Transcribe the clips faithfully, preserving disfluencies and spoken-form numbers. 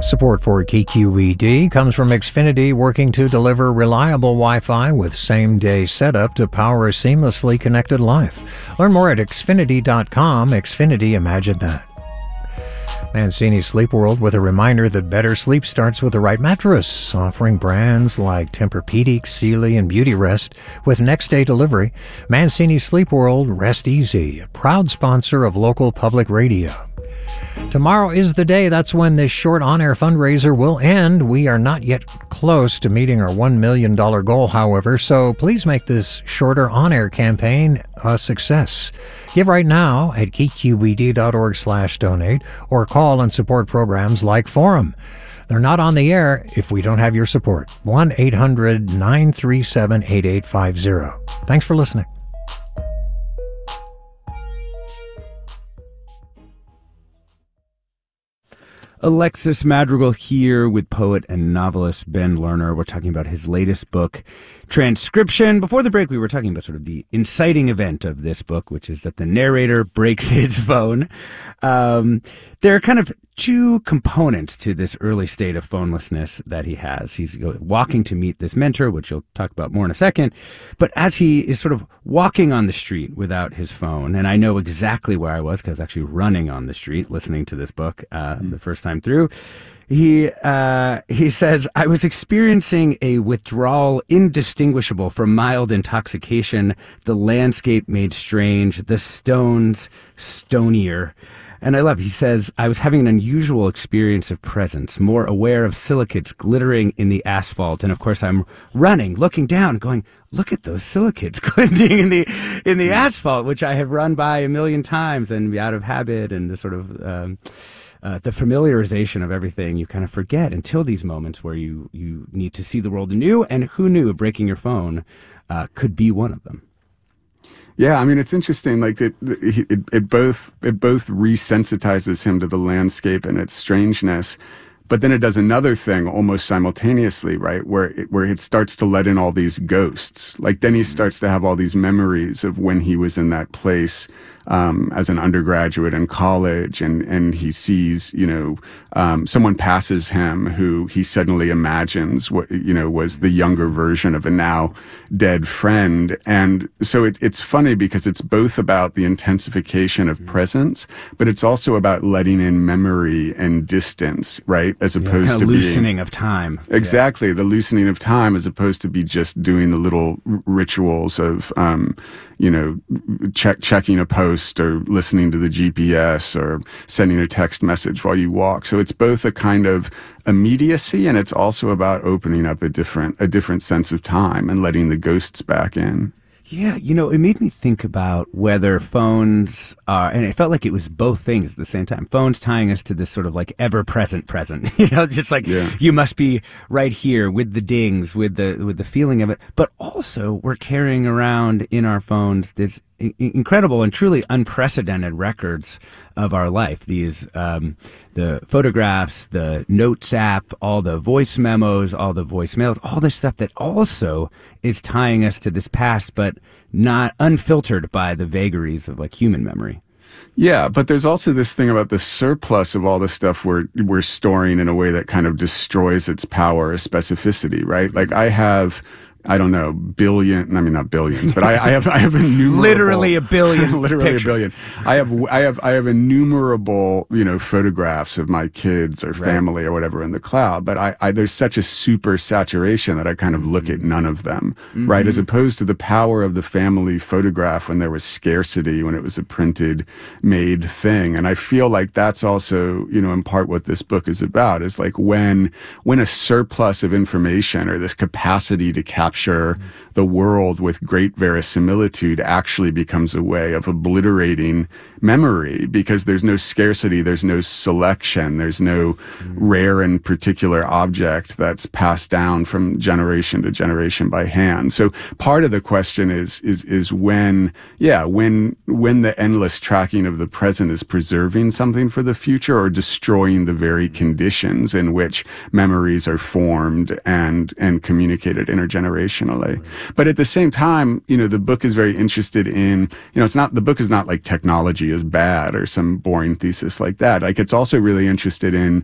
Support for K Q E D comes from Xfinity, working to deliver reliable Wi-Fi with same-day setup to power a seamlessly connected life. Learn more at Xfinity dot com. Xfinity, imagine that. Mancini Sleep World with a reminder that better sleep starts with the right mattress, offering brands like Tempur-Pedic, Sealy, and Beautyrest with next-day delivery. Mancini Sleep World, rest easy, a proud sponsor of local public radio. Tomorrow is the day. That's when this short on-air fundraiser will end. We are not yet close to meeting our one million dollars goal, however, so please make this shorter on-air campaign a success. Give right now at K Q E D dot org slash donate or call and support programs like Forum. They're not on the air if we don't have your support. one eight hundred nine three seven eight eight five zero. Thanks for listening. Alexis Madrigal here with poet and novelist Ben Lerner. We're talking about his latest book, Transcription. Before the break, we were talking about sort of the inciting event of this book, which is that the narrator breaks his phone. Um, there are kind of two components to this early state of phonelessness that he has. He's walking to meet this mentor, which you'll talk about more in a second. But as he is sort of walking on the street without his phone, and I know exactly where I was because I was actually running on the street listening to this book uh, mm-hmm. the first time through, he uh, he says, I was experiencing a withdrawal indistinguishable from mild intoxication. The landscape made strange, the stones stonier. And I love, he says, I was having an unusual experience of presence, more aware of silicates glittering in the asphalt. And of course, I'm running, looking down, going, look at those silicates glinting in the in the asphalt, which I have run by a million times, and out of habit and the sort of um, uh, the familiarization of everything, you kind of forget until these moments where you, you need to see the world anew. And who knew breaking your phone uh, could be one of them. Yeah, I mean, it's interesting. Like it, it, it both it both resensitizes him to the landscape and its strangeness, but then it does another thing almost simultaneously, right? Where it, where it starts to let in all these ghosts. Like then he starts to have all these memories of when he was in that place um, as an undergraduate in college, and and he sees, you know, um, someone passes him who he suddenly imagines what, you know, was the younger version of a now dead friend. And so it, it's funny because it's both about the intensification of presence, but it's also about letting in memory and distance, right? As opposed yeah, kind to of loosening being, of time. Exactly, yeah. The loosening of time, as opposed to be just doing the little r- rituals of, um, you know, check checking a post or listening to the G P S or sending a text message while you walk. So it's both a kind of immediacy, and it's also about opening up a different a different sense of time and letting the ghosts back in. Yeah, you know, it made me think about whether phones are, and it felt like it was both things at the same time. Phones tying us to this sort of like ever-present present, you know, just like yeah. you must be right here with the dings, with the with the feeling of it. But also, we're carrying around in our phones this incredible and truly unprecedented records of our life. These, um, the photographs, the notes app, all the voice memos, all the voicemails, all this stuff that also is tying us to this past, but not unfiltered by the vagaries of like human memory. Yeah, but there's also this thing about the surplus of all the stuff we're we're storing in a way that kind of destroys its power or specificity, right? Like I have, I don't know, billion, I mean, not billions, but I, I have, I have innumerable. Literally a billion. literally pictures. a billion. I have, I have, I have innumerable, you know, photographs of my kids or family right. or whatever in the cloud. But I, I, there's such a super saturation that I kind of look at none of them, mm-hmm. right? As opposed to the power of the family photograph when there was scarcity, when it was a printed, made thing. And I feel like that's also, you know, in part what this book is about, is like when, when a surplus of information or this capacity to capture Capture the world with great verisimilitude actually becomes a way of obliterating memory, because there's no scarcity, there's no selection, there's no mm. rare and particular object that's passed down from generation to generation by hand. So part of the question is is is when, yeah, when when the endless tracking of the present is preserving something for the future or destroying the very conditions in which memories are formed and and communicated intergenerationally. Right. But at the same time, you know, the book is very interested in, you know, it's not, the book is not like technology is bad or some boring thesis like that. Like, it's also really interested in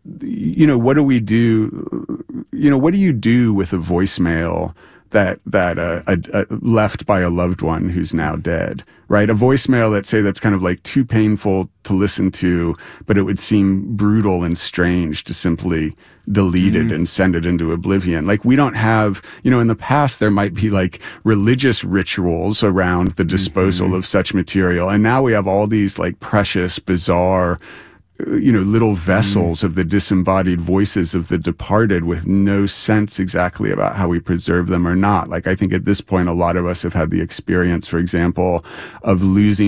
you know, what do we do? You know, what do you do with a voicemail that that uh, a, a left by a loved one who's now dead, right? A voicemail that say that's kind of like too painful to listen to, but it would seem brutal and strange to simply delete it and send it into oblivion. Like, we don't have, you know, in the past there might be like religious rituals around the disposal mm-hmm. of such material, and now we have all these like precious, bizarre, you know, little vessels mm. of the disembodied voices of the departed with no sense exactly about how we preserve them or not. Like, I think at this point, a lot of us have had the experience, for example, of losing